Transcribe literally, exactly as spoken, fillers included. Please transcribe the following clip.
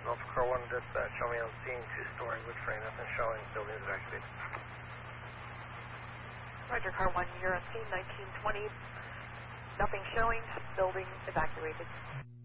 Alpha Car one dispatch, show me on scene, two-story wood frame, nothing showing, building is evacuated. Roger, Car one, you're on scene, nineteen twenty. Nothing showing, building evacuated.